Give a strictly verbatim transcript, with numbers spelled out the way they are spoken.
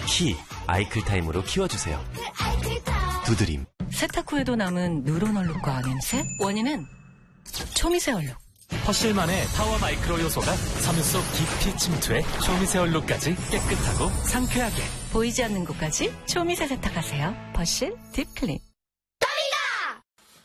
키 아이클타임으로 키워주세요. 두드림. 세탁 후에도 남은 누런 얼룩과 냄새? 원인은 초미세 얼룩. 퍼실만의 파워 마이크로 요소가 섬유 속 깊이 침투해 초미세 얼룩까지 깨끗하고 상쾌하게. 보이지 않는 곳까지 초미세 세탁하세요. 퍼실 딥클린.